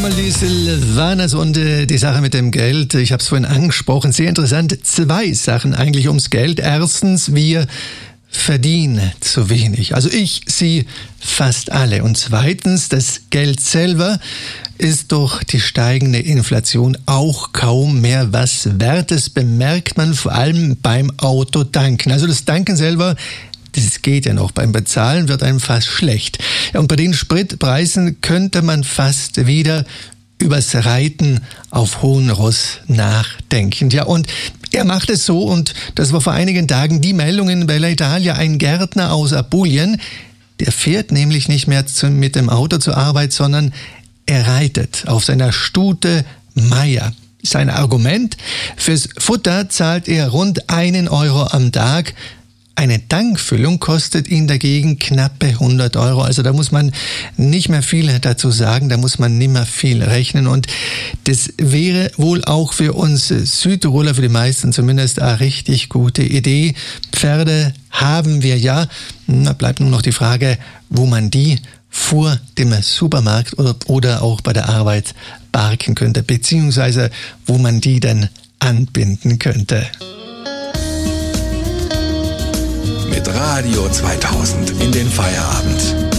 Einmal die Silvanas und die Sache mit dem Geld. Ich habe es vorhin angesprochen. Sehr interessant. 2 Sachen eigentlich ums Geld. Erstens, wir verdienen zu wenig. Also ich, Sie, fast alle. Und zweitens, das Geld selber ist durch die steigende Inflation auch kaum mehr was wert. Das bemerkt man vor allem beim Autotanken. Also das Tanken selber, das geht ja noch. Beim Bezahlen wird einem fast schlecht. Ja, und bei den Spritpreisen könnte man fast wieder übers Reiten auf hohem Ross nachdenken. Ja, und er macht es so, und das war vor einigen Tagen die Meldung in Bella Italia, ein Gärtner aus Apulien, der fährt nämlich nicht mehr mit dem Auto zur Arbeit, sondern er reitet auf seiner Stute Maya. Sein Argument: Fürs Futter zahlt er rund 1 Euro am Tag. Eine Tankfüllung kostet ihn dagegen knappe 100 Euro. Also da muss man nicht mehr viel dazu sagen, da muss man nicht mehr viel rechnen. Und das wäre wohl auch für uns Südtiroler, für die meisten zumindest, eine richtig gute Idee. Pferde haben wir ja. Da bleibt nur noch die Frage, wo man die vor dem Supermarkt oder auch bei der Arbeit parken könnte, beziehungsweise wo man die dann anbinden könnte. Mit Radio 2000 in den Feierabend.